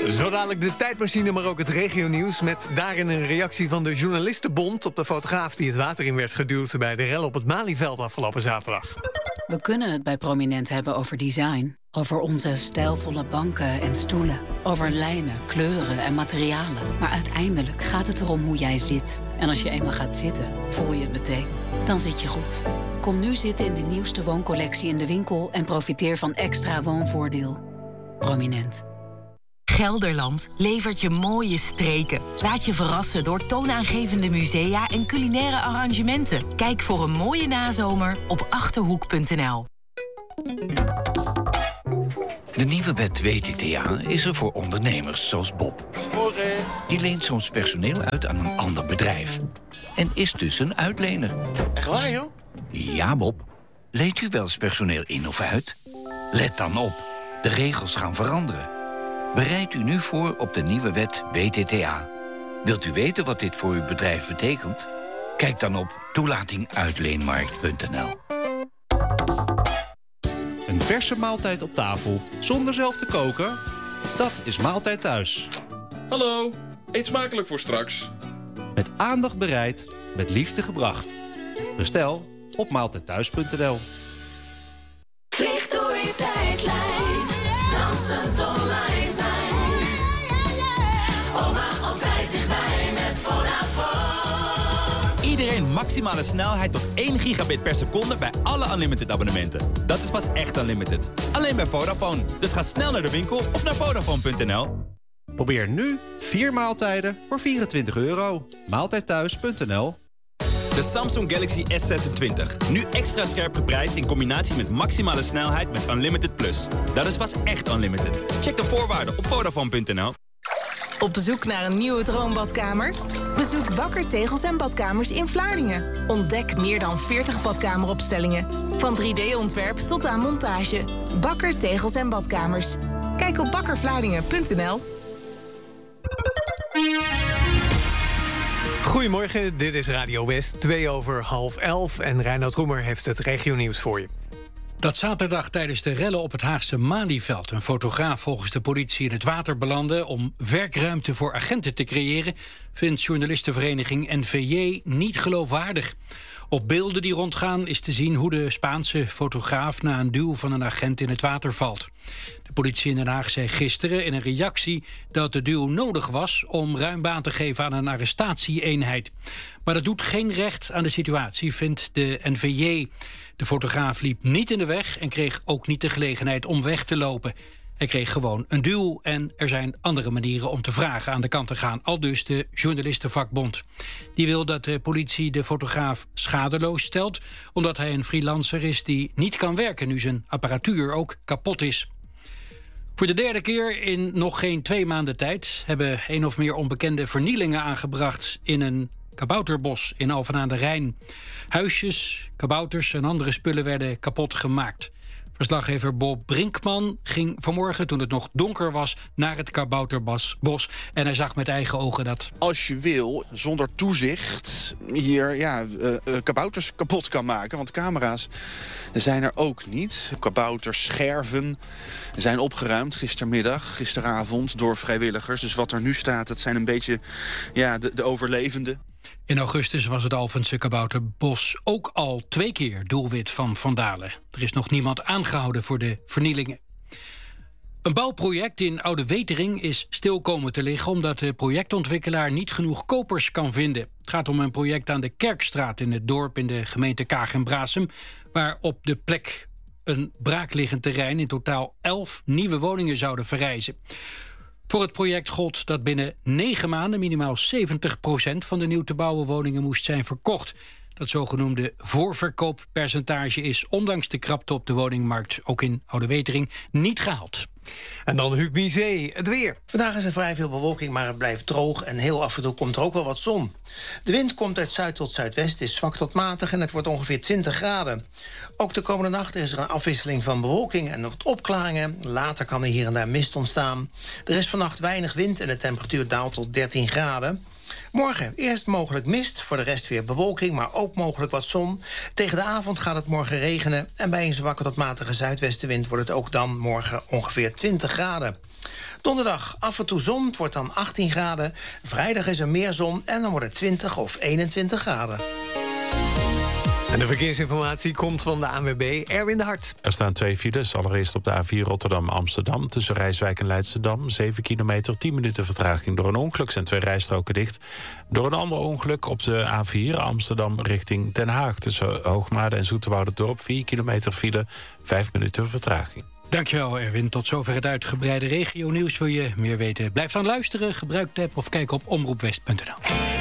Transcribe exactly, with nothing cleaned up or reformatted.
Zo dadelijk de tijdmachine, maar ook het regionieuws... met daarin een reactie van de Journalistenbond... op de fotograaf die het water in werd geduwd... bij de rel op het Malieveld afgelopen zaterdag. We kunnen het bij Prominent hebben over design. Over onze stijlvolle banken en stoelen. Over lijnen, kleuren en materialen. Maar uiteindelijk gaat het erom hoe jij zit. En als je eenmaal gaat zitten, voel je het meteen. Dan zit je goed. Kom nu zitten in de nieuwste wooncollectie in de winkel... en profiteer van extra woonvoordeel. Prominent. Gelderland levert je mooie streken. Laat je verrassen door toonaangevende musea en culinaire arrangementen. Kijk voor een mooie nazomer op achterhoek punt n l. De nieuwe wet W T T A is er voor ondernemers zoals Bob. Die leent soms personeel uit aan een ander bedrijf. En is dus een uitlener. Echt waar, joh? Ja, Bob. Leent u wel eens personeel in of uit? Let dan op. De regels gaan veranderen. Bereid u nu voor op de nieuwe wet W T T A. Wilt u weten wat dit voor uw bedrijf betekent? Kijk dan op toelating uitleenmarkt punt n l. Een verse maaltijd op tafel, zonder zelf te koken? Dat is Maaltijd Thuis. Hallo, eet smakelijk voor straks. Met aandacht bereid, met liefde gebracht. Bestel op maaltijd thuis punt n l. Vlieg door je tijdlijn, dansend online zijn. Oma altijd dichtbij met Vodafone. Iedereen maximale snelheid tot één gigabit per seconde bij alle Unlimited abonnementen. Dat is pas echt Unlimited. Alleen bij Vodafone. Dus ga snel naar de winkel of naar Vodafone punt n l. Probeer nu vier maaltijden voor vierentwintig euro. maaltijd thuis punt n l. De Samsung Galaxy S zesentwintig. Nu extra scherp geprijsd in combinatie met maximale snelheid met Unlimited Plus. Dat is pas echt Unlimited. Check de voorwaarden op Vodafone punt n l. Op zoek naar een nieuwe droombadkamer? Bezoek Bakker Tegels en Badkamers in Vlaardingen. Ontdek meer dan veertig badkameropstellingen. Van drie D-ontwerp tot aan montage. Bakker Tegels en Badkamers. Kijk op bakker vlaardingen punt n l. Goedemorgen, dit is Radio West, twee over half elf... en Reinoud Roemer heeft het regionieuws voor je. Dat zaterdag tijdens de rellen op het Haagse Malieveld een fotograaf volgens de politie in het water belandde om werkruimte voor agenten te creëren, vindt journalistenvereniging N V J niet geloofwaardig. Op beelden die rondgaan is te zien hoe de Spaanse fotograaf na een duw van een agent in het water valt. De politie in Den Haag zei gisteren in een reactie dat de duw nodig was om ruim baan te geven aan een arrestatieeenheid. Maar dat doet geen recht aan de situatie, vindt de N V J. De fotograaf liep niet in de weg en kreeg ook niet de gelegenheid om weg te lopen. Hij kreeg gewoon een duw en er zijn andere manieren om te vragen aan de kant te gaan. Aldus de journalistenvakbond. Die wil dat de politie de fotograaf schadeloos stelt, omdat hij een freelancer is die niet kan werken nu zijn apparatuur ook kapot is. Voor de derde keer in nog geen twee maanden tijd hebben een of meer onbekende vernielingen aangebracht in een kabouterbos in Alphen aan de Rijn. Huisjes, kabouters en andere spullen werden kapot gemaakt. Verslaggever Bob Brinkman ging vanmorgen, toen het nog donker was, naar het kabouterbos. En hij zag met eigen ogen dat, als je wil, zonder toezicht hier ja, uh, uh, kabouters kapot kan maken. Want camera's zijn er ook niet. Kabouterscherven zijn opgeruimd gistermiddag, gisteravond, door vrijwilligers. Dus wat er nu staat, dat zijn een beetje ja, de, de overlevenden. In augustus was het Alphense kabouterbos ook al twee keer doelwit van vandalen. Er is nog niemand aangehouden voor de vernielingen. Een bouwproject in Oude Wetering is stil komen te liggen omdat de projectontwikkelaar niet genoeg kopers kan vinden. Het gaat om een project aan de Kerkstraat in het dorp in de gemeente Kaag en Braassem, waar op de plek een braakliggend terrein in totaal elf nieuwe woningen zouden verrijzen. Voor het project gold dat binnen negen maanden minimaal zeventig procent van de nieuw te bouwen woningen moest zijn verkocht. Dat zogenoemde voorverkooppercentage is ondanks de krapte op de woningmarkt ook in Oude Wetering niet gehaald. En dan Huub Miezee, het weer. Vandaag is er vrij veel bewolking, maar het blijft droog en heel af en toe komt er ook wel wat zon. De wind komt uit zuid tot zuidwest, is zwak tot matig en het wordt ongeveer twintig graden. Ook de komende nacht is er een afwisseling van bewolking en wat opklaringen. Later kan er hier en daar mist ontstaan. Er is vannacht weinig wind en de temperatuur daalt tot dertien graden. Morgen eerst mogelijk mist, voor de rest weer bewolking, maar ook mogelijk wat zon. Tegen de avond gaat het morgen regenen en bij een zwakke tot matige zuidwestenwind wordt het ook dan morgen ongeveer twintig graden. Donderdag af en toe zon, het wordt dan achttien graden. Vrijdag is er meer zon en dan wordt het twintig of eenentwintig graden. En de verkeersinformatie komt van de A N W B, Erwin de Hart. Er staan twee files. Allereerst op de A vier Rotterdam-Amsterdam. Tussen Rijswijk en Leidschendam. zeven kilometer, tien minuten vertraging door een ongeluk. Zijn twee rijstroken dicht. Door een ander ongeluk op de A vier Amsterdam richting Den Haag. Tussen Hoogmade en Zoeterwouderdorp. vier kilometer file, vijf minuten vertraging. Dankjewel, Erwin. Tot zover het uitgebreide regionieuws. Wil je meer weten? Blijf dan luisteren, gebruik de app of kijk op omroepwest punt n l.